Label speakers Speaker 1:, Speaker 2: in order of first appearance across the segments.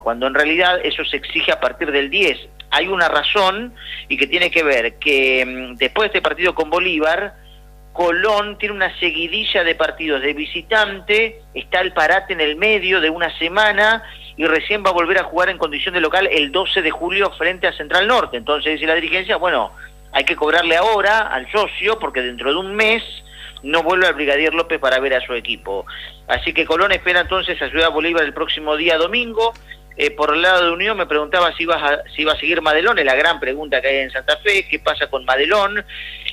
Speaker 1: cuando en realidad eso se exige a partir del 10. Hay una razón y que tiene que ver que después de este partido con Bolívar, Colón tiene una seguidilla de partidos de visitante, está el parate en el medio de una semana y recién va a volver a jugar en condición de local el 12 de julio frente a Central Norte. Entonces dice la dirigencia, bueno, hay que cobrarle ahora al socio porque dentro de un mes no vuelve al Brigadier López para ver a su equipo. Así que Colón espera entonces a Ciudad Bolívar el próximo día domingo. Por el lado de Unión me preguntaba si iba a seguir Madelón, es la gran pregunta que hay en Santa Fe, ¿qué pasa con Madelón?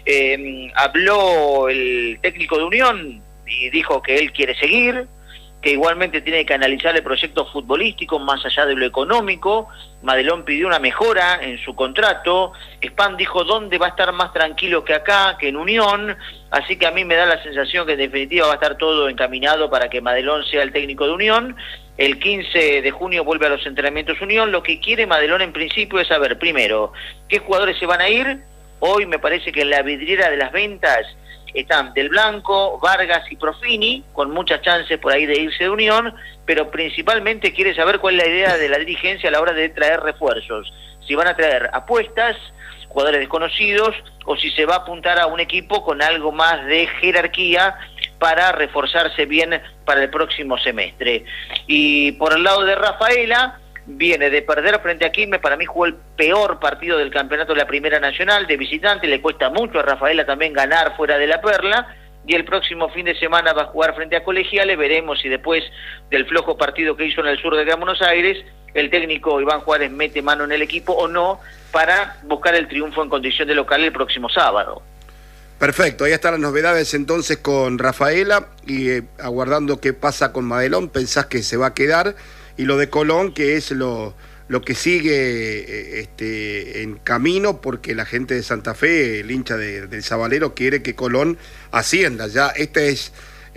Speaker 1: Habló el técnico de Unión y dijo que él quiere seguir, que igualmente tiene que analizar el proyecto futbolístico más allá de lo económico. Madelón pidió una mejora en su contrato, Span dijo dónde va a estar más tranquilo que acá, que en Unión, así que a mí me da la sensación que en definitiva va a estar todo encaminado para que Madelón sea el técnico de Unión. El 15 de junio vuelve a los entrenamientos Unión. Lo que quiere Madelón en principio es saber, primero, qué jugadores se van a ir. Hoy me parece que en la vidriera de las ventas están Del Blanco, Vargas y Profini, con muchas chances por ahí de irse de Unión, pero principalmente quiere saber cuál es la idea de la dirigencia a la hora de traer refuerzos. Si van a traer apuestas, jugadores desconocidos, o si se va a apuntar a un equipo con algo más de jerarquía para reforzarse bien para el próximo semestre. Y por el lado de Rafaela, viene de perder frente a Quilmes, para mí jugó el peor partido del campeonato de la Primera Nacional, de visitante, le cuesta mucho a Rafaela también ganar fuera de la Perla, y el próximo fin de semana va a jugar frente a Colegiales. Veremos si después del flojo partido que hizo en el sur de Gran Buenos Aires, el técnico Iván Juárez mete mano en el equipo o no, para buscar el triunfo en condición de local el próximo sábado.
Speaker 2: Perfecto, ahí están las novedades entonces con Rafaela y aguardando qué pasa con Madelón. Pensás que se va a quedar, y lo de Colón, que es lo que sigue en camino, porque la gente de Santa Fe, el hincha del Sabalero, quiere que Colón ascienda. Ya esta es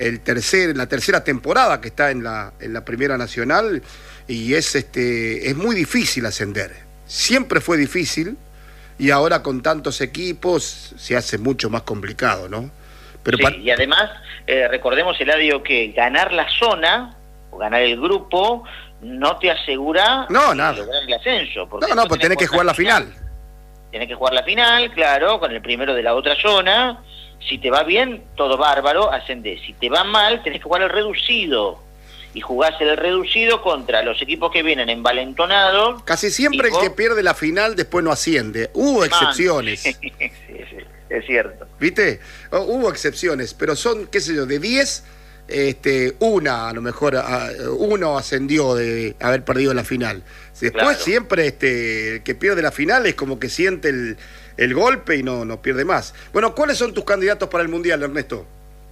Speaker 2: la tercera temporada que está en la Primera Nacional, y es muy difícil ascender. Siempre fue difícil, y ahora con tantos equipos se hace mucho más complicado, ¿no? Pero
Speaker 1: sí, y además, recordemos, Eladio, que ganar la zona o ganar el grupo no te asegura
Speaker 2: nada.
Speaker 1: lograr el ascenso.
Speaker 2: Pues tenés que jugar la final.
Speaker 1: Tenés que jugar la final, claro, con el primero de la otra zona. Si te va bien, todo bárbaro, ascendés. Si te va mal, tenés que jugar el reducido. Y jugás el reducido contra los equipos que vienen envalentonados.
Speaker 2: Casi siempre el que pierde la final después no asciende. Hubo excepciones.
Speaker 1: Sí, es cierto.
Speaker 2: ¿Viste? Hubo excepciones, pero son, qué sé yo, de 10, una a lo mejor, uno ascendió de haber perdido la final. Después claro, siempre el que pierde la final es como que siente el golpe y no pierde más. Bueno, ¿cuáles son tus candidatos para el Mundial, Ernesto?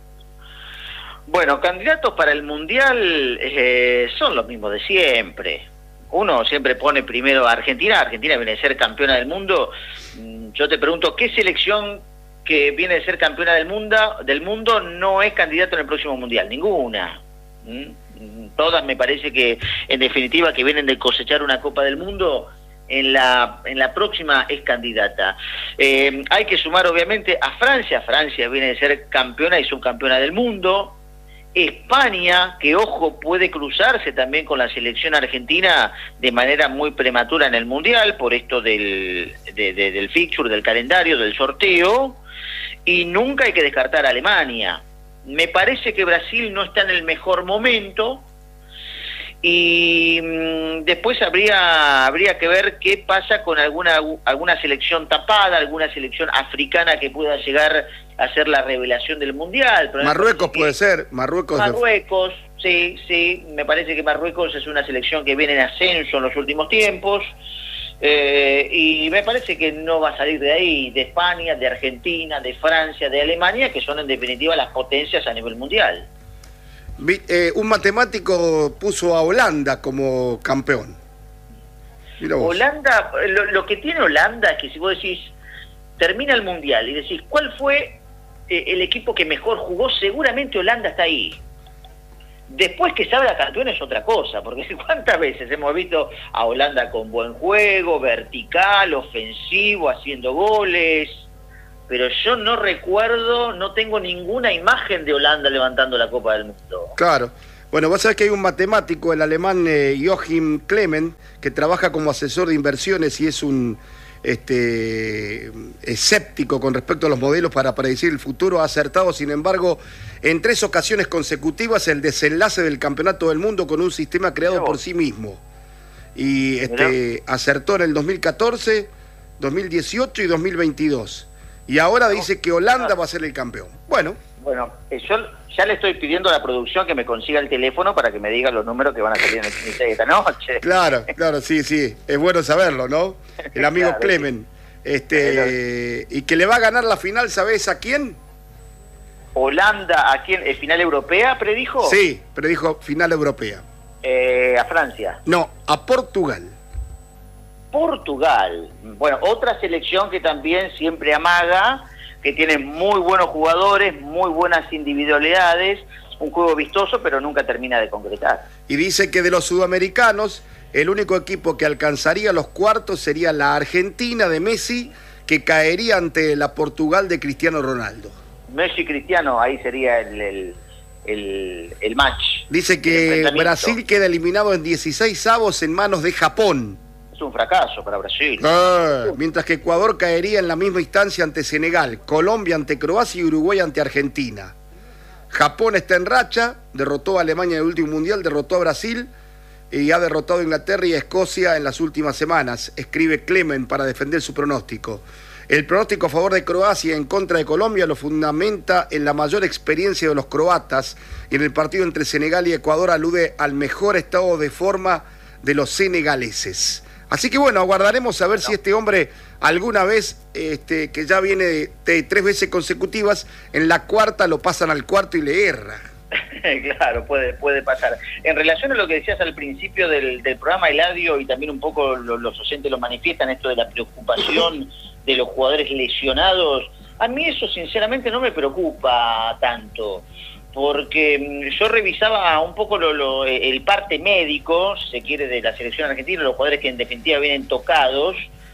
Speaker 1: Bueno, candidatos para el Mundial son los mismos de siempre. Uno siempre pone primero a Argentina. Argentina viene a ser campeona del mundo. Yo te pregunto, ¿qué selección que viene a ser campeona del mundo no es candidato en el próximo Mundial? Ninguna. Todas me parece que, en definitiva, que vienen de cosechar una Copa del Mundo, en la próxima es candidata. Hay que sumar, obviamente, a Francia. Francia viene de ser campeona y subcampeona del mundo. España, que ojo, puede cruzarse también con la selección argentina de manera muy prematura en el Mundial, por esto del fixture, del calendario, del sorteo. Y nunca hay que descartar a Alemania. Me parece que Brasil no está en el mejor momento, y después habría que ver qué pasa con alguna selección tapada, alguna selección africana que pueda llegar a ser la revelación del Mundial. Pero
Speaker 2: Marruecos puede ser. Marruecos,
Speaker 1: sí, me parece que Marruecos es una selección que viene en ascenso en los últimos tiempos, y me parece que no va a salir de ahí, de España, de Argentina, de Francia, de Alemania, que son en definitiva las potencias a nivel mundial.
Speaker 2: Un matemático puso a Holanda como campeón. Mira vos.
Speaker 1: Holanda, lo que tiene Holanda es que si vos decís, termina el Mundial y decís, ¿cuál fue el equipo que mejor jugó? Seguramente Holanda está ahí. Después que salga campeón es otra cosa, porque ¿cuántas veces hemos visto a Holanda con buen juego, vertical, ofensivo, haciendo goles? Pero yo no recuerdo, no tengo ninguna imagen de Holanda levantando la Copa del Mundo.
Speaker 2: Claro. Bueno, vos sabés que hay un matemático, el alemán Joachim Clement, que trabaja como asesor de inversiones y es un escéptico con respecto a los modelos para predecir el futuro. Ha acertado, sin embargo, en 3 ocasiones consecutivas el desenlace del campeonato del mundo con un sistema creado por sí mismo. Y acertó en el 2014, 2018 y 2022. Y ahora dice que Holanda va a ser el campeón. Bueno,
Speaker 1: yo ya le estoy pidiendo a la producción que me consiga el teléfono para que me diga los números que van a salir en el finite de esta noche.
Speaker 2: Claro, sí. Es bueno saberlo, ¿no? El amigo
Speaker 1: Claro,
Speaker 2: Clemen. Y que le va a ganar la final, ¿sabés a quién?
Speaker 1: Holanda, ¿a quién? ¿Final europea, predijo?
Speaker 2: Sí, predijo final europea.
Speaker 1: A Francia.
Speaker 2: No, a Portugal.
Speaker 1: Portugal. Bueno, otra selección que también siempre amaga, que tiene muy buenos jugadores, muy buenas individualidades, un juego vistoso, pero nunca termina de concretar.
Speaker 2: Y dice que de los sudamericanos, el único equipo que alcanzaría los cuartos sería la Argentina de Messi, que caería ante la Portugal de Cristiano Ronaldo.
Speaker 1: Messi Cristiano, ahí sería el match.
Speaker 2: Dice que Brasil queda eliminado en 16avos en manos de Japón.
Speaker 1: Es un fracaso para Brasil.
Speaker 2: Mientras que Ecuador caería en la misma instancia ante Senegal, Colombia ante Croacia y Uruguay ante Argentina. Japón está en racha, derrotó a Alemania en el último mundial, derrotó a Brasil y ha derrotado a Inglaterra y a Escocia en las últimas semanas, escribe Clement para defender su pronóstico. El pronóstico a favor de Croacia y en contra de Colombia lo fundamenta en la mayor experiencia de los croatas y en el partido entre Senegal y Ecuador alude al mejor estado de forma de los senegaleses. Así que bueno, aguardaremos a ver si este hombre alguna vez, que ya viene de 3 veces consecutivas, en la cuarta lo pasan al cuarto y le erra.
Speaker 1: Claro, puede pasar. En relación a lo que decías al principio del programa, Eladio, y también un poco los oyentes lo manifiestan, esto de la preocupación de los jugadores lesionados, a mí eso sinceramente no me preocupa tanto, porque yo revisaba un poco el parte médico, si se quiere, de la selección argentina, los jugadores que en definitiva vienen tocados.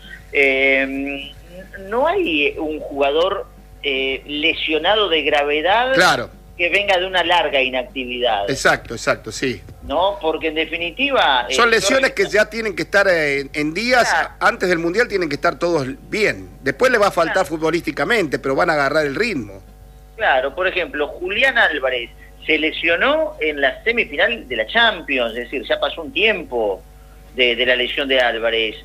Speaker 1: No hay un jugador lesionado de gravedad, claro, que venga de una larga inactividad.
Speaker 2: Exacto, sí.
Speaker 1: No, porque en definitiva...
Speaker 2: son lesiones que ya tienen que estar en días, antes del Mundial tienen que estar todos bien. Después le va a faltar futbolísticamente, pero van a agarrar el ritmo.
Speaker 1: Claro, por ejemplo, Julián Álvarez se lesionó en la semifinal de la Champions, es decir, ya pasó un tiempo de la lesión de Álvarez.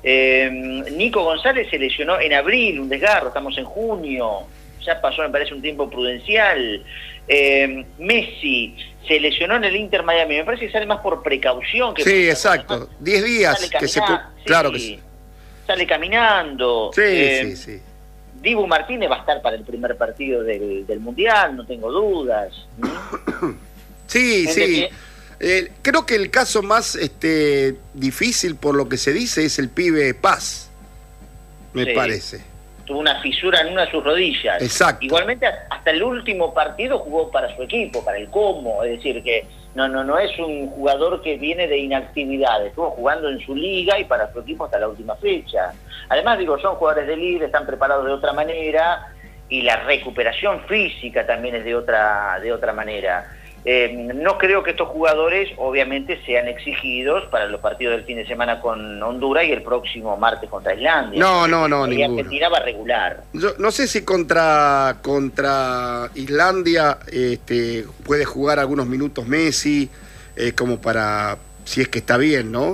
Speaker 1: Nico González se lesionó en abril, un desgarro, estamos en junio, ya pasó, me parece, un tiempo prudencial. Messi se lesionó en el Inter Miami, me parece que sale más por precaución que...
Speaker 2: Sí, exacto, 10 días que se... Claro que sí.
Speaker 1: Sale caminando.
Speaker 2: Sí.
Speaker 1: Dibu Martínez va a estar para el primer partido del Mundial, no tengo dudas.
Speaker 2: Sí. Creo que el caso más difícil, por lo que se dice, es el pibe Paz, me parece.
Speaker 1: Tuvo una fisura en una de sus rodillas.
Speaker 2: Exacto.
Speaker 1: Igualmente, hasta el último partido jugó para su equipo, para el Como, es decir, que no es un jugador que viene de inactividad, estuvo jugando en su liga y para su equipo hasta la última fecha. Además, son jugadores de liga, están preparados de otra manera y la recuperación física también es de otra manera. No creo que estos jugadores obviamente sean exigidos para los partidos del fin de semana con Honduras y el próximo martes contra Islandia.
Speaker 2: No,
Speaker 1: y Argentina va regular.
Speaker 2: Yo no sé si contra Islandia puede jugar algunos minutos Messi, como para, si es que está bien, ¿no?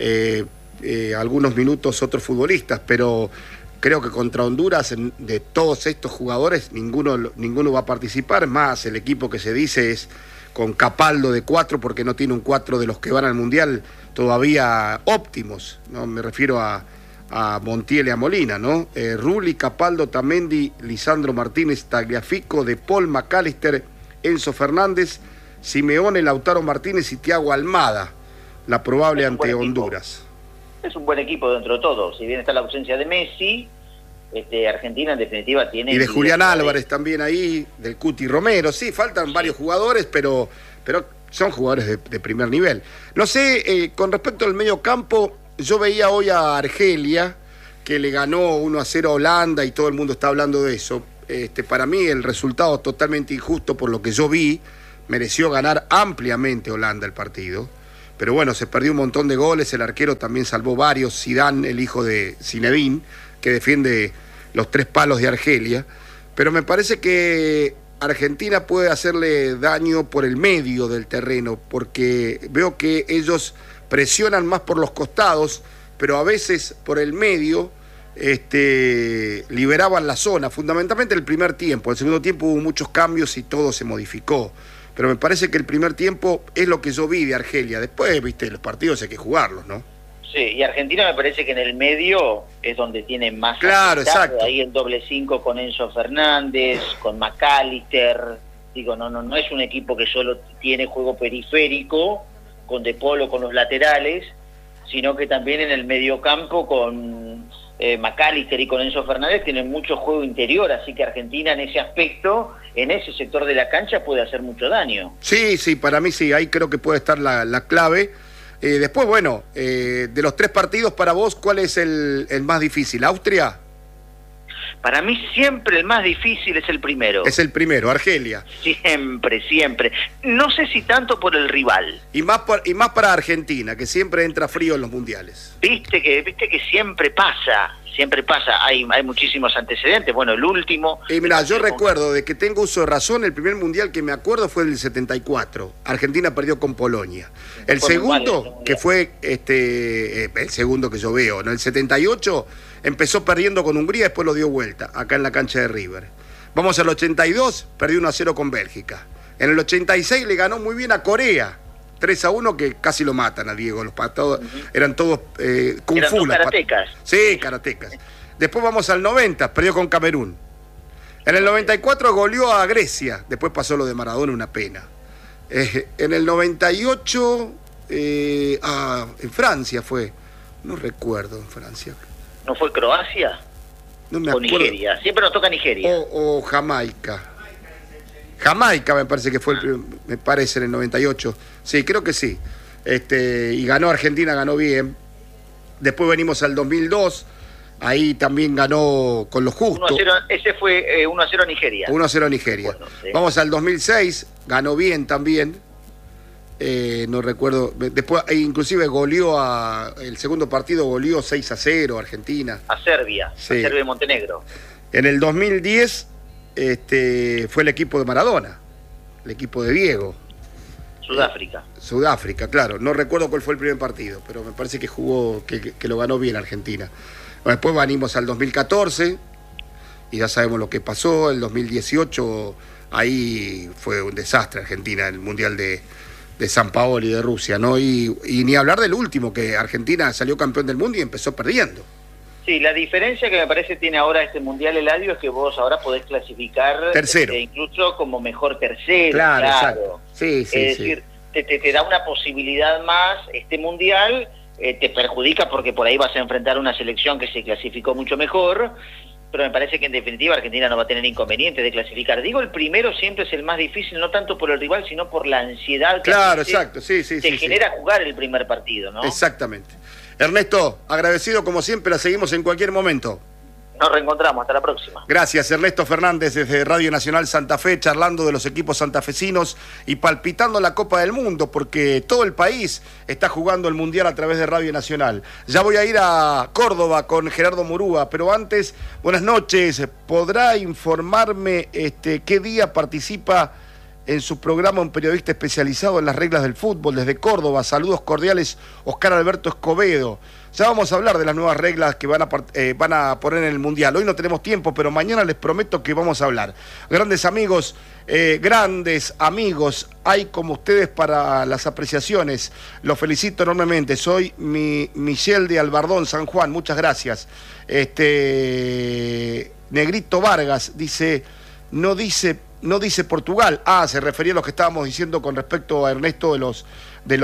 Speaker 2: Algunos minutos otros futbolistas, pero creo que contra Honduras, de todos estos jugadores, ninguno va a participar. Más, el equipo que se dice es con Capaldo de 4, porque no tiene un 4 de los que van al Mundial todavía óptimos, ¿no? Me refiero a Montiel y a Molina, ¿no? Rulli, Capaldo, Tamendi, Lisandro Martínez, Tagliafico, De Paul, McAllister, Enzo Fernández, Simeone, Lautaro Martínez y Thiago Almada, la probable ante Honduras.
Speaker 1: Es un buen equipo dentro de todo, si bien está la ausencia de Messi, Argentina en definitiva tiene...
Speaker 2: Y de Julián Álvarez también ahí, del Cuti Romero, sí, faltan varios jugadores, pero son jugadores de primer nivel. No sé, con respecto al medio campo, yo veía hoy a Argelia, que le ganó 1-0 a Holanda y todo el mundo está hablando de eso. Para mí el resultado es totalmente injusto por lo que yo vi, mereció ganar ampliamente Holanda el partido, pero bueno, se perdió un montón de goles, el arquero también salvó varios, Zidane, el hijo de Zinedine, que defiende los 3 palos de Argelia, pero me parece que Argentina puede hacerle daño por el medio del terreno, porque veo que ellos presionan más por los costados, pero a veces por el medio liberaban la zona, fundamentalmente el primer tiempo. El segundo tiempo hubo muchos cambios y todo se modificó, pero me parece que el primer tiempo es lo que yo vi de Argelia. Después, viste, los partidos hay que jugarlos, ¿no?
Speaker 1: Sí, y Argentina me parece que en el medio es donde tiene más...
Speaker 2: Claro, exacto.
Speaker 1: Ahí el doble 5 con Enzo Fernández, con McAllister. Digo, no es un equipo que solo tiene juego periférico, con De Polo, con los laterales, sino que también en el mediocampo con McAllister y con Enzo Fernández tienen mucho juego interior, así que Argentina en ese aspecto, en ese sector de la cancha puede hacer mucho daño.
Speaker 2: Sí, para mí sí, ahí creo que puede estar la clave. Después, bueno, de los 3 partidos para vos, ¿cuál es el más difícil? ¿Austria?
Speaker 1: Para mí siempre el más difícil es el primero.
Speaker 2: Es el primero, Argelia.
Speaker 1: Siempre. No sé si tanto por el rival.
Speaker 2: Y más para Argentina, que siempre entra frío en los mundiales.
Speaker 1: Viste que siempre pasa. Hay muchísimos antecedentes. Bueno, el último...
Speaker 2: Y mira, yo recuerdo, de que tengo uso de razón, el primer mundial que me acuerdo fue el 74. Argentina perdió con Polonia. El segundo, que fue el segundo que yo veo, ¿no? El 78 empezó perdiendo con Hungría, después lo dio vuelta, acá en la cancha de River. Vamos al 82, perdió 1-0 con Bélgica. En el 86 le ganó muy bien a Corea, 3-1, que casi lo matan a Diego. Los patados eran todos kung fu.
Speaker 1: Eran karatecas.
Speaker 2: Sí, karatecas. Después vamos al 90, perdió con Camerún. En el 94 goleó a Grecia, después pasó lo de Maradona, una pena. En el 98, en Francia fue, no recuerdo, en Francia.
Speaker 1: ¿No fue Croacia?
Speaker 2: No me
Speaker 1: o
Speaker 2: acuerdo.
Speaker 1: Nigeria, siempre nos toca Nigeria.
Speaker 2: O Jamaica. Jamaica me parece que fue me parece en el 98. Sí, creo que sí. Y ganó Argentina, ganó bien. Después venimos al 2002. Ahí también ganó con lo justo.
Speaker 1: 1-0, ese fue 1-0 a Nigeria.
Speaker 2: 1-0 a Nigeria. Bueno, sí. Vamos al 2006, ganó bien también. No recuerdo. Después, inclusive el segundo partido goleó 6-0 Argentina.
Speaker 1: A Serbia,
Speaker 2: sí.
Speaker 1: A Serbia y Montenegro.
Speaker 2: En el 2010 fue el equipo de Maradona, el equipo de Diego. Sudáfrica, claro. No recuerdo cuál fue el primer partido, pero me parece que jugó, que lo ganó bien Argentina. Después venimos al 2014 y ya sabemos lo que pasó. El 2018 ahí fue un desastre Argentina, el Mundial de San Paoli de Rusia, ¿no? Y ni hablar del último, que Argentina salió campeón del mundo y empezó perdiendo.
Speaker 1: Sí, la diferencia que me parece tiene ahora este Mundial Eladio es que vos ahora podés clasificar
Speaker 2: tercero,
Speaker 1: incluso como mejor tercero.
Speaker 2: Claro. Exacto. Sí,
Speaker 1: es decir, te da una posibilidad más este Mundial, te perjudica porque por ahí vas a enfrentar una selección que se clasificó mucho mejor, pero me parece que en definitiva Argentina no va a tener inconveniente de clasificar. Digo, el primero siempre es el más difícil, no tanto por el rival, sino por la ansiedad que
Speaker 2: exacto. Sí,
Speaker 1: te genera jugar el primer partido, ¿no?
Speaker 2: Exactamente. Ernesto, agradecido como siempre, la seguimos en cualquier momento.
Speaker 1: Nos reencontramos, hasta la próxima.
Speaker 2: Gracias, Ernesto Fernández desde Radio Nacional Santa Fe, charlando de los equipos santafesinos y palpitando la Copa del Mundo, porque todo el país está jugando el Mundial a través de Radio Nacional. Ya voy a ir a Córdoba con Gerardo Murúa, pero antes, buenas noches. ¿Podrá informarme qué día participa en su programa un periodista especializado en las reglas del fútbol desde Córdoba? Saludos cordiales, Oscar Alberto Escobedo. Ya vamos a hablar de las nuevas reglas que van a poner en el Mundial. Hoy no tenemos tiempo, pero mañana les prometo que vamos a hablar. Grandes amigos hay como ustedes para las apreciaciones. Los felicito enormemente. Soy Michelle de Albardón, San Juan. Muchas gracias. Negrito Vargas dice, no dice Portugal. Se refería a lo que estábamos diciendo con respecto a Ernesto de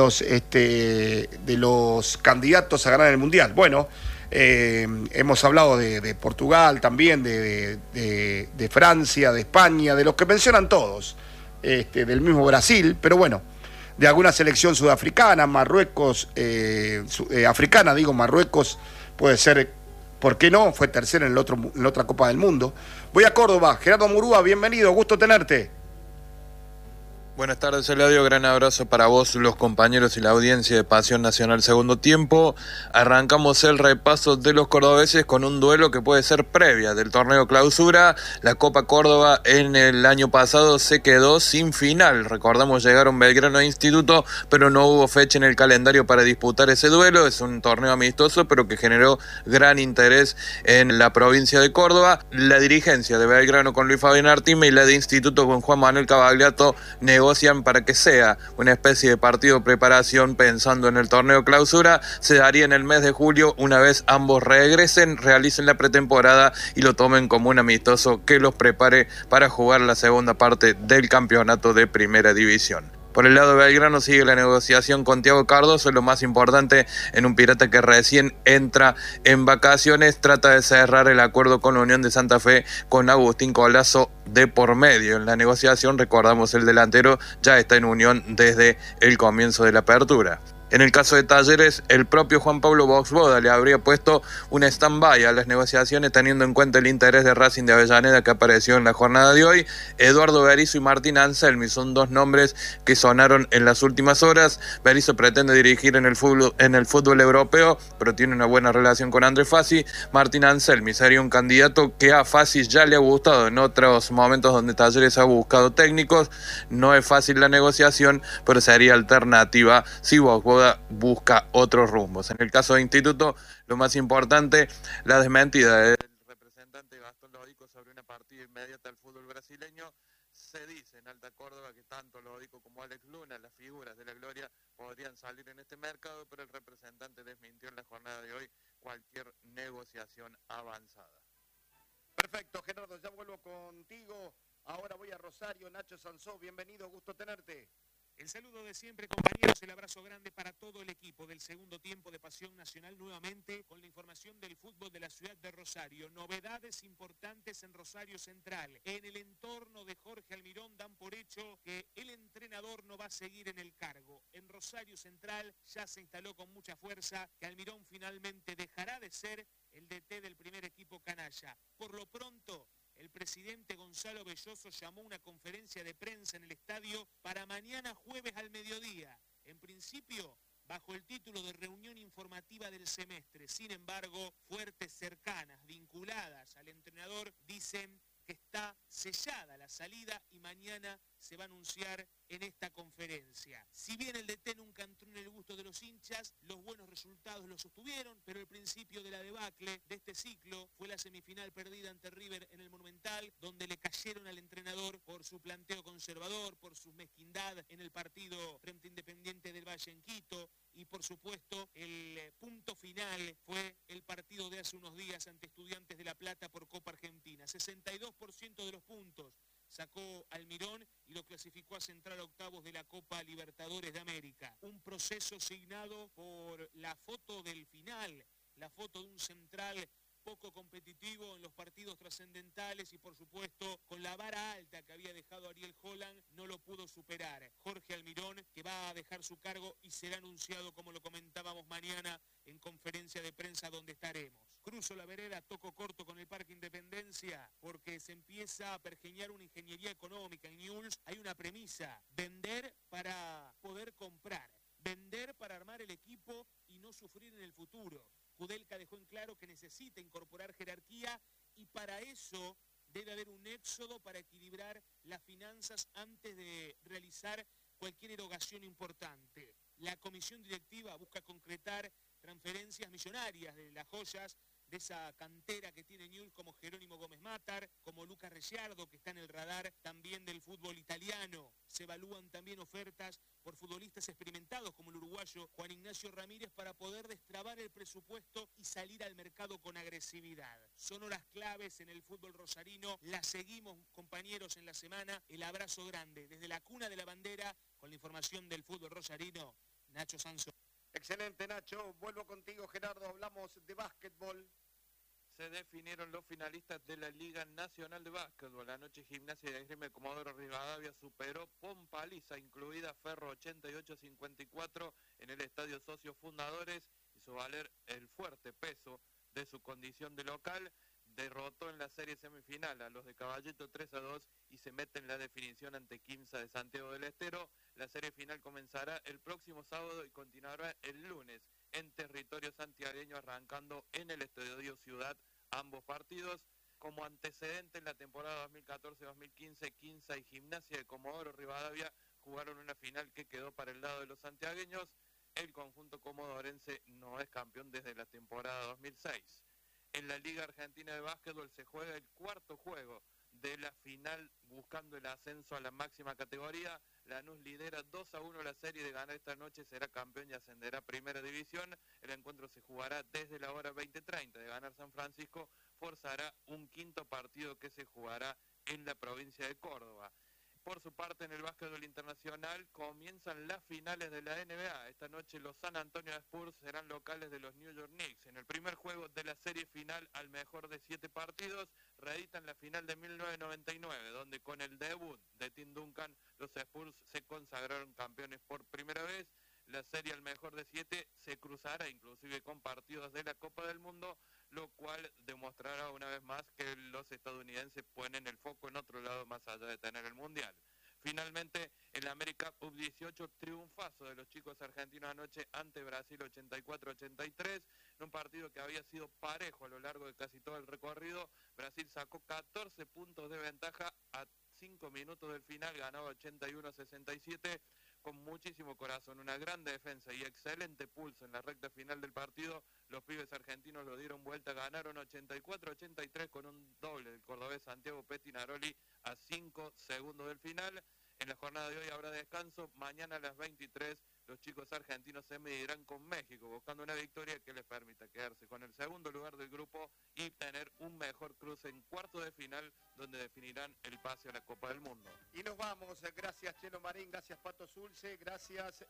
Speaker 2: los candidatos a ganar el Mundial. Bueno, hemos hablado de Portugal también, de Francia, de España, de los que mencionan todos, del mismo Brasil, pero bueno, de alguna selección sudafricana, Marruecos, Marruecos puede ser, ¿por qué no? Fue tercera en la otra Copa del Mundo. Voy a Córdoba. Gerardo Murúa, bienvenido, gusto tenerte.
Speaker 3: Buenas tardes, Eladio. Gran abrazo para vos, los compañeros y la audiencia de Pasión Nacional Segundo Tiempo. Arrancamos el repaso de los cordobeses con un duelo que puede ser previa del torneo Clausura. La Copa Córdoba en el año pasado se quedó sin final. Recordamos, llegaron Belgrano e Instituto, pero no hubo fecha en el calendario para disputar ese duelo. Es un torneo amistoso, pero que generó gran interés en la provincia de Córdoba. La dirigencia de Belgrano con Luis Fabián Artime y la de Instituto con Juan Manuel Cavagliato negocian para que sea una especie de partido de preparación pensando en el torneo Clausura. Se daría en el mes de julio, una vez ambos regresen, realicen la pretemporada y lo tomen como un amistoso que los prepare para jugar la segunda parte del campeonato de Primera División. Por el lado de Belgrano sigue la negociación con Thiago Cardoso, lo más importante en un Pirata que recién entra en vacaciones. Trata de cerrar el acuerdo con la Unión de Santa Fe con Agustín Colazo de por medio. En la negociación, recordamos, el delantero ya está en Unión desde el comienzo de la apertura. En el caso de Talleres, el propio Juan Pablo Boxboda le habría puesto un stand-by a las negociaciones teniendo en cuenta el interés de Racing de Avellaneda que apareció en la jornada de hoy. Eduardo Berizzo y Martín Anselmi son dos nombres que sonaron en las últimas horas. Berizzo pretende dirigir en el fútbol europeo, pero tiene una buena relación con André Fassi. Martín Anselmi sería un candidato que a Fassi ya le ha gustado en otros momentos donde Talleres ha buscado técnicos. No es fácil la negociación, pero sería alternativa si Boxboda busca otros rumbos. En el caso de Instituto, lo más importante, la desmentida del representante Gastón Lodico sobre una partida inmediata al fútbol brasileño. Se dice en Alta Córdoba que tanto Lodico como Alex Luna, las figuras de la gloria, podrían salir en este mercado, pero el representante desmintió en la jornada de hoy cualquier negociación avanzada.
Speaker 2: Perfecto, Gerardo, ya vuelvo contigo. Ahora voy a Rosario. Nacho Sansó, bienvenido, gusto tenerte.
Speaker 4: El saludo de siempre, compañeros, el abrazo grande para todo el equipo del segundo tiempo de Pasión Nacional, nuevamente con la información del fútbol de la ciudad de Rosario. Novedades importantes en Rosario Central. En el entorno de Jorge Almirón dan por hecho que el entrenador no va a seguir en el cargo. En Rosario Central ya se instaló con mucha fuerza que Almirón finalmente dejará de ser el DT del primer equipo canalla. Por lo pronto, el presidente Gonzalo Belloso llamó una conferencia de prensa en el estadio para mañana jueves al mediodía. En principio, bajo el título de reunión informativa del semestre. Sin embargo, fuertes cercanas, vinculadas al entrenador, dicen que está sellada la salida y mañana se va a anunciar en esta conferencia. Si bien el DT nunca entró en el gusto de los hinchas, los buenos resultados los sostuvieron, pero el principio de la debacle de este ciclo fue la semifinal perdida ante River en el Monumental, donde le cayeron al entrenador por su planteo conservador, por su mezquindad en el partido frente a Independiente del Valle en Quito, y por supuesto el punto final fue el partido de hace unos días ante Estudiantes de La Plata por Copa Argentina. 62% de los puntos sacó Almirón y lo clasificó a Central a octavos de la Copa Libertadores de América. Un proceso signado por la foto del final, la foto de un Central poco competitivo en los partidos trascendentales y por supuesto con la vara alta que había dejado Ariel Holland no lo pudo superar. Jorge Almirón, que va a dejar su cargo y será anunciado, como lo comentábamos, mañana en conferencia de prensa donde estaremos. Cruzo la vereda, toco corto con el Parque Independencia porque se empieza a pergeñar una ingeniería económica. En Newell's hay una premisa: vender para poder comprar, vender para armar el equipo y no sufrir en el futuro. Kudelka dejó en claro que necesita incorporar jerarquía y para eso debe haber un éxodo para equilibrar las finanzas antes de realizar cualquier erogación importante. La comisión directiva busca concretar transferencias millonarias de las joyas de esa cantera que tiene Newell's, como Jerónimo Gómez Matar, como Lucas Ricciardo, que está en el radar también del fútbol italiano. Se evalúan también ofertas por futbolistas experimentados como el uruguayo Juan Ignacio Ramírez para poder destrabar el presupuesto y salir al mercado con agresividad. Son horas claves en el fútbol rosarino. Las seguimos, compañeros, en la semana. El abrazo grande desde la cuna de la bandera con la información del fútbol rosarino. Nacho Sansón.
Speaker 2: Excelente, Nacho. Vuelvo contigo, Gerardo. Hablamos de básquetbol.
Speaker 3: Se definieron los finalistas de la Liga Nacional de Básquetbol. Anoche Gimnasia de Esgrima de Comodoro Rivadavia superó con paliza, incluida Ferro 88-54 en el Estadio Socios Fundadores. Hizo valer el fuerte peso de su condición de local. derrotó en la serie semifinal a los de Caballito 3-2 y se mete en la definición ante Quimsa de Santiago del Estero. La serie final comenzará el próximo sábado y continuará el lunes en territorio santiagueño, arrancando en el Estadio Ciudad ambos partidos. Como antecedente, en la temporada 2014-2015, Quimsa y Gimnasia de Comodoro Rivadavia jugaron una final que quedó para el lado de los santiagueños. El conjunto comodorense no es campeón desde la temporada 2006. En la Liga Argentina de Básquetbol se juega el cuarto juego de la final buscando el ascenso a la máxima categoría. Lanús lidera 2-1 la serie, de ganar esta noche será campeón y ascenderá a Primera División. El encuentro se jugará desde la hora 20:30. De ganar San Francisco, forzará un quinto partido que se jugará en la provincia de Córdoba. Por su parte, en el básquetbol internacional comienzan las finales de la NBA. Esta noche los San Antonio Spurs serán locales de los New York Knicks. En el primer juego de la serie final, al mejor de 7 partidos, reeditan la final de 1999, donde con el debut de Tim Duncan, los Spurs se consagraron campeones por primera vez. La serie al mejor de 7 se cruzará inclusive con partidos de la Copa del Mundo, lo cual demostrará una vez más que los estadounidenses ponen el foco en otro lado más allá de tener el Mundial. Finalmente, en la América Sub-18, triunfazo de los chicos argentinos anoche ante Brasil 84-83, en un partido que había sido parejo a lo largo de casi todo el recorrido. Brasil sacó 14 puntos de ventaja a 5 minutos del final, ganaba 81-67, con muchísimo corazón, una gran defensa y excelente pulso en la recta final del partido. Los pibes argentinos lo dieron vuelta, ganaron 84-83 con un doble del cordobés Santiago Pettinaroli a 5 segundos del final. En la jornada de hoy habrá descanso. Mañana a las 23 los chicos argentinos se medirán con México, buscando una victoria que les permita quedarse con el segundo lugar del grupo y tener un mejor cruce en cuarto de final, donde definirán el pase a la Copa del Mundo.
Speaker 2: Y nos vamos. Gracias, Chelo Marín. Gracias, Pato Zulce. Gracias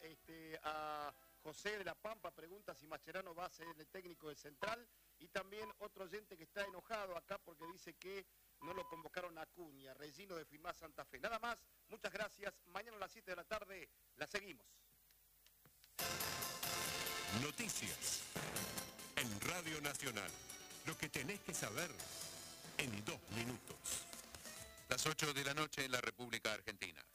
Speaker 2: a José de la Pampa. Pregunta si Mascherano va a ser el técnico de Central. Y también otro oyente que está enojado acá porque dice que no lo convocaron a Acuña. Regino de Firmá Santa Fe. Nada más. Muchas gracias. Mañana a las 7 de la tarde la seguimos.
Speaker 5: Noticias en Radio Nacional. Lo que tenés que saber en 2 minutos.
Speaker 6: Las 8 de la noche en la República Argentina.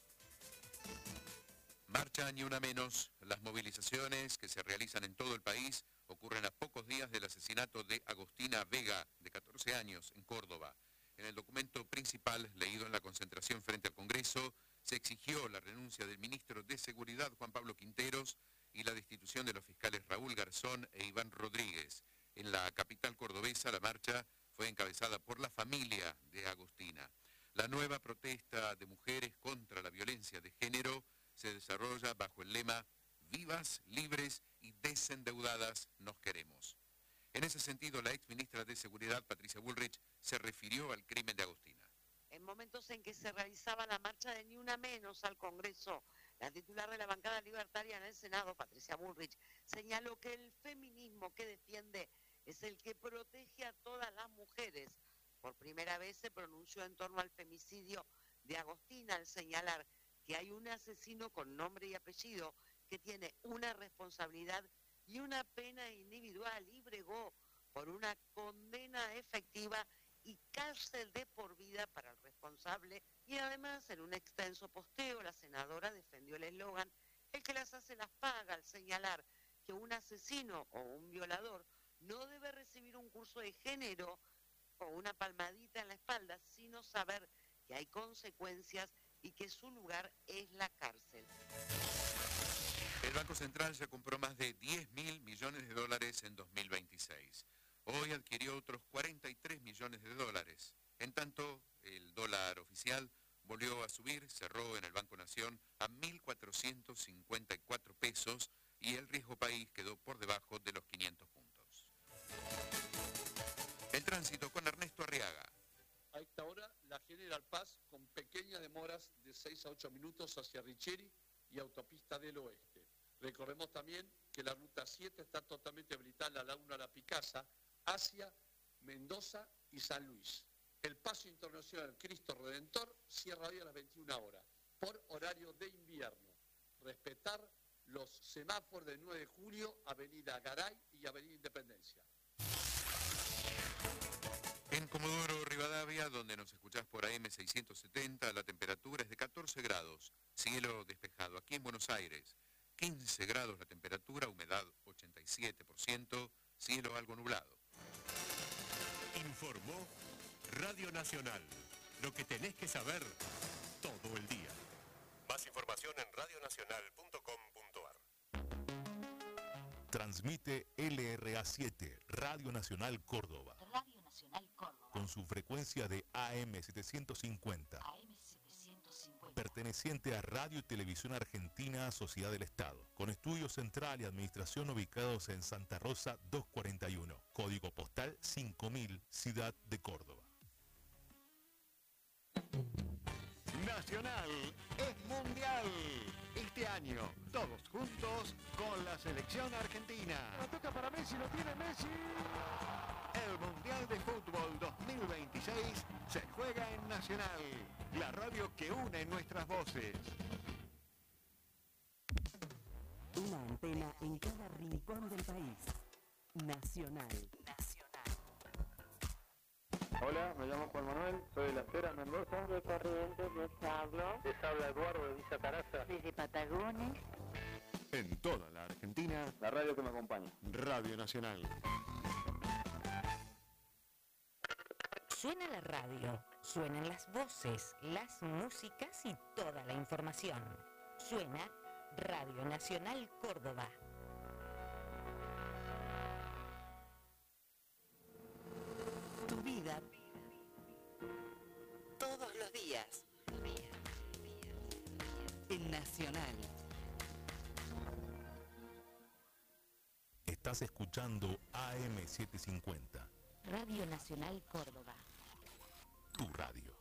Speaker 6: Marcha Ni Una Menos. Las movilizaciones que se realizan en todo el país ocurren a pocos días del asesinato de Agostina Vega, de 14 años, en Córdoba. En el documento principal, leído en la concentración frente al Congreso, se exigió la renuncia del ministro de Seguridad, Juan Pablo Quinteros, y la destitución de los fiscales Raúl Garzón e Iván Rodríguez. En la capital cordobesa, la marcha fue encabezada por la familia de Agostina. La nueva protesta de mujeres contra la violencia de género se desarrolla bajo el lema "Vivas, libres y desendeudadas nos queremos". En ese sentido, la exministra de Seguridad, Patricia Bullrich, se refirió al crimen de Agostina.
Speaker 7: En momentos en que se realizaba la marcha de Ni Una Menos al Congreso, la titular de la bancada libertaria en el Senado, Patricia Bullrich, señaló que el feminismo que defiende es el que protege a todas las mujeres. Por primera vez se pronunció en torno al femicidio de Agostina al señalar que hay un asesino con nombre y apellido que tiene una responsabilidad y una pena individual y bregó por una condena efectiva y cárcel de por vida para el responsable. Y además, en un extenso posteo, la senadora defendió el eslogan "El que las hace las paga", al señalar que un asesino o un violador no debe recibir un curso de género o una palmadita en la espalda, sino saber que hay consecuencias y que su lugar es la cárcel.
Speaker 6: El Banco Central ya compró más de 10.000 millones de dólares en 2026. Hoy adquirió otros 43 millones de dólares. En tanto, el dólar oficial volvió a subir, cerró en el Banco Nación a 1.454 pesos y el riesgo país quedó por debajo de los 500 puntos. El tránsito con Ernesto Arriaga.
Speaker 8: A esta hora, la General Paz con pequeñas demoras de 6 a 8 minutos hacia Richeri y Autopista del Oeste. Recordemos también que la Ruta 7 está totalmente habilitada, la Laguna La Picasa, hacia Mendoza y San Luis. El Paso Internacional Cristo Redentor cierra hoy a las 21 horas, por horario de invierno. Respetar los semáforos del 9 de julio, Avenida Garay y Avenida Independencia.
Speaker 6: En Comodoro Rivadavia, donde nos escuchás por AM670, la temperatura es de 14 grados, cielo despejado. Aquí en Buenos Aires, 15 grados la temperatura, humedad 87%, cielo algo nublado.
Speaker 5: Informó Radio Nacional. Lo que tenés que saber todo el día. Más información en radionacional.com.ar. Transmite LRA7, Radio Nacional Córdoba.
Speaker 9: Radio Nacional Córdoba.
Speaker 5: Con su frecuencia de AM750.
Speaker 9: AM750.
Speaker 5: Perteneciente a Radio y Televisión Argentina, Sociedad del Estado. Con estudio central y administración ubicados en Santa Rosa 241. Código postal 5000, Ciudad de Córdoba.
Speaker 10: Nacional es mundial. Este año, todos juntos con la selección argentina.
Speaker 11: La toca para Messi, lo tiene Messi.
Speaker 10: El Mundial de Fútbol 2026 se juega en Nacional, la radio que une nuestras voces.
Speaker 12: Una antena en cada rincón del país. Nacional.
Speaker 13: Hola, me llamo Juan Manuel, soy de La Espera, Mendoza.
Speaker 14: De Corrientes, les hablo.
Speaker 13: Les habla Eduardo de Villa Taraza.
Speaker 14: Desde Patagones.
Speaker 10: En toda la Argentina,
Speaker 13: la radio que me acompaña.
Speaker 10: Radio Nacional.
Speaker 12: Suena la radio, suenan las voces, las músicas y toda la información. Suena Radio Nacional Córdoba. Tu vida todos los días. En Nacional.
Speaker 5: Estás escuchando AM750.
Speaker 9: Radio Nacional Córdoba.
Speaker 5: Tu radio.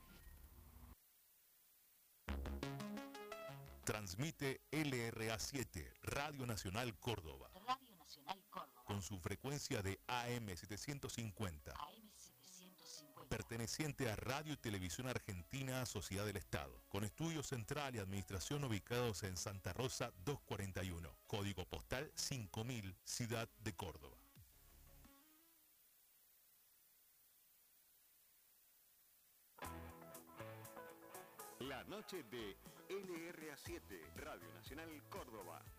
Speaker 5: Transmite LRA7, Radio Nacional Córdoba.
Speaker 9: Radio Nacional Córdoba.
Speaker 5: Con su frecuencia de AM750.
Speaker 9: AM750.
Speaker 5: Perteneciente a Radio y Televisión Argentina, Sociedad del Estado. Con estudio central y administración ubicados en Santa Rosa 241. Código postal 5000, Ciudad de Córdoba.
Speaker 10: La noche de LRA7, Radio Nacional Córdoba.